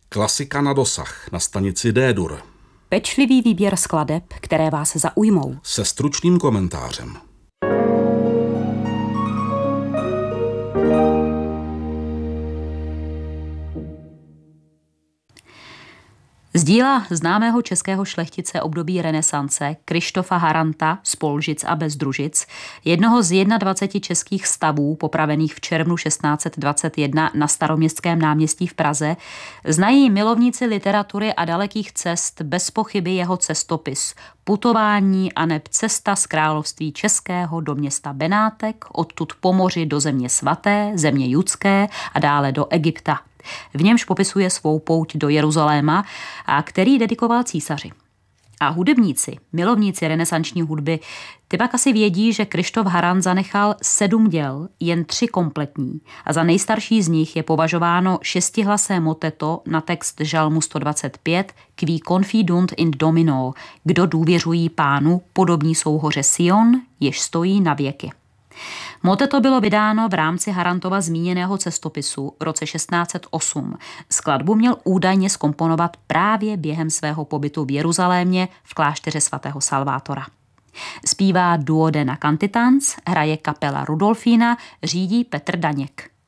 Klasika na dosah na stanici D-dur. Pečlivý výběr skladeb, které vás zaujmou. Se stručným komentářem. Z díla známého českého šlechtice období renesance Kryštofa Haranta z Polžic a Bezdružic, jednoho z 21 českých stavů popravených v červnu 1621 na Staroměstském náměstí v Praze, znají milovníci literatury a dalekých cest bez pochyby jeho cestopis Putování aneb cesta z království českého do města Benátek, odtud po moři do země svaté, země judské a dále do Egypta. V němž popisuje svou pouť do Jeruzaléma, a který dedikoval císaři. A hudebníci, milovníci renesanční hudby, ty pak asi vědí, že Kryštof Harant zanechal 7 děl, jen 3 kompletní. A za nejstarší z nich je považováno 6hlasé moteto na text žalmu 125 Qui confidunt in Domino, kdo důvěřují Pánu, podobní jsou hoře Sion, jež stojí na věky. Moteto bylo vydáno v rámci Harantova zmíněného cestopisu v roce 1608. Skladbu měl údajně zkomponovat právě během svého pobytu v Jeruzalémě v klášteře svatého Salvátora. Zpívá Duodena Cantitans, hraje kapela Rudolfína, řídí Petr Daněk.